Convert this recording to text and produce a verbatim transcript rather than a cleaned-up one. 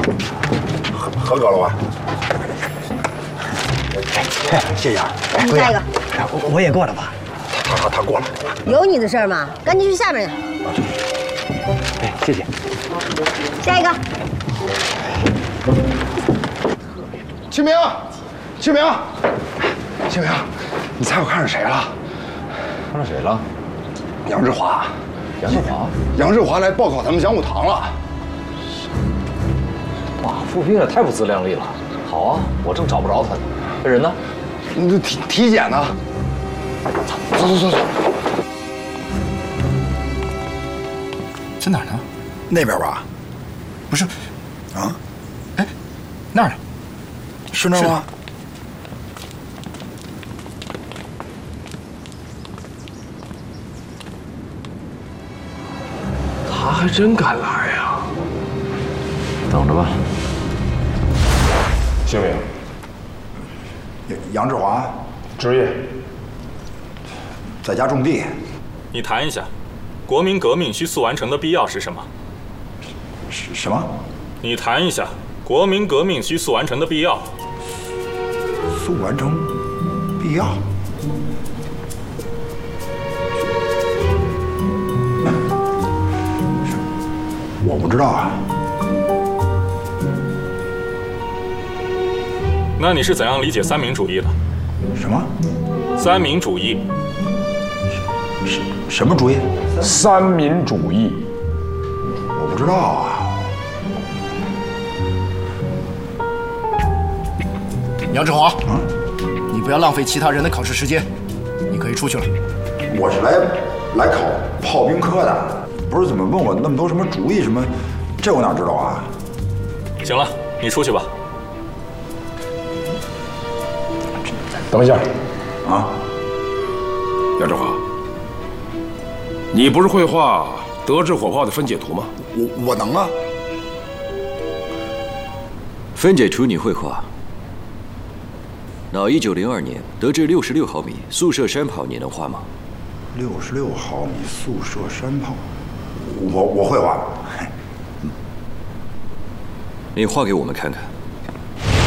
合合格了吧？哎，谢谢啊。 你下一个。 我我也过了吧？ 他他他过了。 有你的事儿吗？赶紧去下面去。 哎，谢谢。 下一个。 清明，清明，清明，你猜我看上谁了？ 看上谁了？ 杨志华。 杨志华？ 杨志华来报考咱们讲武堂了。 哇，傅斌也太不自量力了。好啊，我正找不着他呢。这人呢？ 你体体检呢？走走走走。 在哪儿呢？ 那边吧。 不是， 啊？ 哎，那儿呢？ 是那儿吗？ 他还真敢来呀！等着吧。 姓名？杨杨志华。职业？在家种地。 你谈一下，国民革命需速完成的必要是什么？ 什什么？ 你谈一下，国民革命需速完成的必要。 速完成必要？我不知道啊。 那你是怎样理解三民主义的？ 什么？ 三民主义。 什什么主义？ 三民主义。 我不知道啊。 杨志华，啊，你不要浪费其他人的考试时间，你可以出去了。 我是来来考炮兵科的，不是怎么问我那么多什么主意什么，这我哪知道啊？ 行了，你出去吧。 等一下， 啊， 杨志华，你不是会画德制火炮的分解图吗？ 我我能啊。 分解图你会画？那一九零二年德制六十六毫米速射山炮你能画吗？ 六十六毫米速射山炮，我我会画。 你画给我们看看。